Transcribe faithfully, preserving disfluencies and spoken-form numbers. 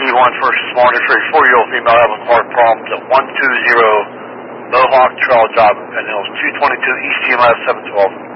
one first responder for a four-year-old female having heart problems at one two zero Mohawk Trail Drive in Penn Hills, two twenty-two East T M S seven twelve.